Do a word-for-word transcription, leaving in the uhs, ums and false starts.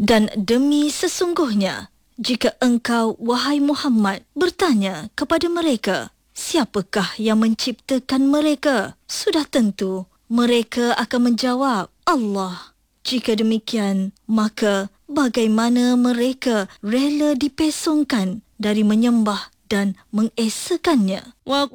Dan demi sesungguhnya, jika engkau, wahai Muhammad, bertanya kepada mereka, siapakah yang menciptakan mereka? Sudah tentu, mereka akan menjawab, Allah. Jika demikian, maka bagaimana mereka rela dipesongkan dari menyembah dan mengesakannya?